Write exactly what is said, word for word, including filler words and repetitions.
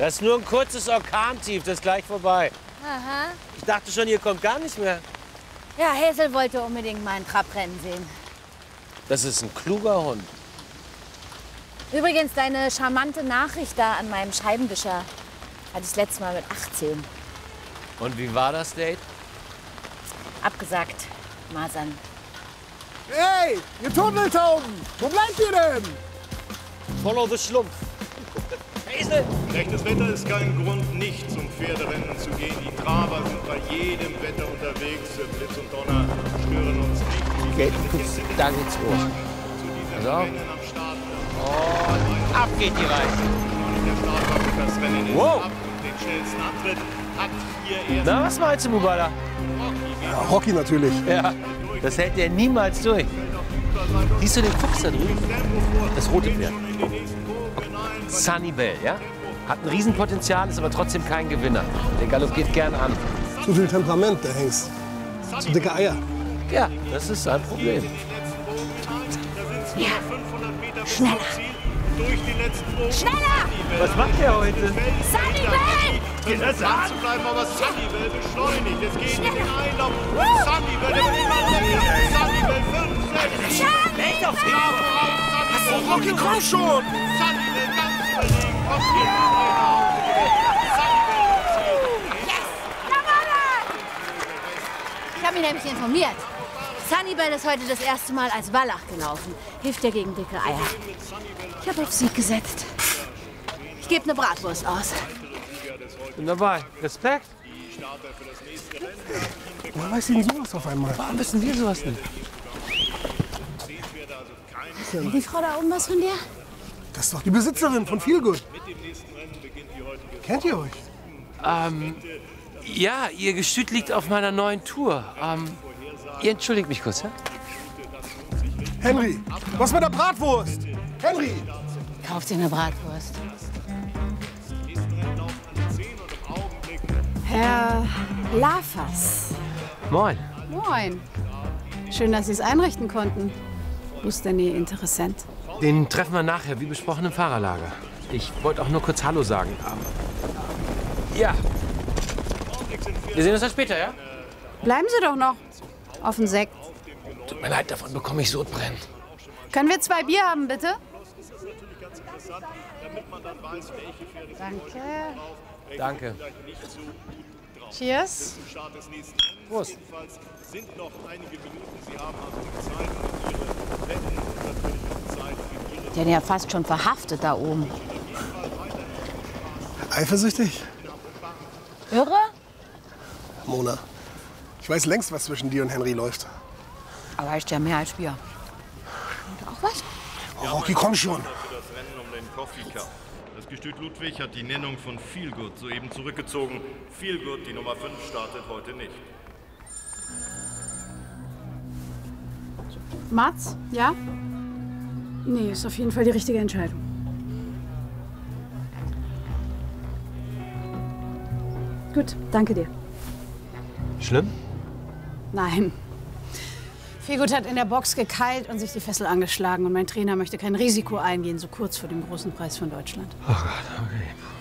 Das ist nur ein kurzes Orkantief, das ist gleich vorbei. Aha. Ich dachte schon, ihr kommt gar nicht mehr. Ja, Hazel wollte unbedingt mal ein Trabrennen sehen. Das ist ein kluger Hund. Übrigens, deine charmante Nachricht da an meinem Scheibenwischer hatte ich das letzte Mal mit achtzehn. Und wie war das Date? Abgesagt. Masern. Hey, ihr Turteltauben! Wo bleibt ihr denn? Follow the Schlumpf. Hazel! Schlechtes Wetter ist kein Grund, nicht zum Pferderennen zu gehen. Die Traber sind bei jedem Wetter unterwegs. Blitz und Donner stören uns nicht. Okay, da geht's los. Zu diesem Also. Rennen am Start. Und ab geht die Reise. Der Startwagen für das Rennen ist Wow. ab. Den schnellsten Antritt hat hier erst Na, was meinst du, Mubala? Ja, Hockey natürlich. Ja, das hält der niemals durch. Siehst du den Fuchs da drüben? Das rote Pferd. Sunny ja? Hat ein Riesenpotenzial, ist aber trotzdem kein Gewinner. Der galoppiert gern an. Zu viel Temperament, der Hengst. Zu dicke Eier. Ja, das ist sein Problem. Ja. Schneller. Schneller! Was macht der heute? Sunnybell! Geht das an? Zu bleiben, aber Sunnybell beschleunigt. Es geht in den Einlauf. Sunnybell, der wird immer länger. Sunnybell fünf, sechs. Leg auf den! Sunnybell, Rocky, komm schon! Sunnybell ganz überlegen. Kommt hier Yes! Jawohl! Ich habe mich nämlich informiert. Sunnybell ist heute das erste Mal als Wallach gelaufen. Hilft dir gegen dicke Eier. Ich habe auf Sieg gesetzt. Ich gebe eine Bratwurst aus. Bin dabei. Respekt. Woher weiß denn sowas auf einmal? Warum wissen wir sowas nicht? Will die Frau da oben was von dir? Das ist doch die Besitzerin von Feelgood. Kennt ihr euch? Ähm, ja, ihr Gestüt liegt auf meiner neuen Tour. Ähm, ihr entschuldigt mich kurz, ja? Henry, was mit der Bratwurst? Henry! Kauft dir eine Bratwurst. Herr Lafas. Moin. Moin. Schön, dass Sie es einrichten konnten. Wo ist denn Ihr Interessent? Den treffen wir nachher, wie besprochen, im Fahrerlager. Ich wollte auch nur kurz Hallo sagen. Ähm, ja. Wir sehen uns dann später, ja? Bleiben Sie doch noch. Auf den Sekt. Tut mir leid, davon bekomme ich Sodbrennen. Können wir zwei Bier haben, bitte? Danke. Danke. Cheers. Prost. Sind noch einige Minuten. Sie haben also Zeit für Ihre Wetten und natürlich auch Zeit für Ihre. Die hat ja fast schon verhaftet da oben. Eifersüchtig? Irre? Mona, ich weiß längst, was zwischen dir und Henry läuft. Aber ist ja mehr als Bier. Und auch was? Oh, Rocky, komm schon. Für das Rennen um den Coffee Cup. Das Gestüt Ludwig hat die Nennung von Feelgood soeben zurückgezogen. Feelgood, die Nummer fünf, startet heute nicht. Mats? Ja? Nee, ist auf jeden Fall die richtige Entscheidung. Gut, danke dir. Schlimm? Nein. Feelgood hat in der Box gekeilt und sich die Fessel angeschlagen. Und mein Trainer möchte kein Risiko eingehen, so kurz vor dem großen Preis von Deutschland. Oh Gott, okay.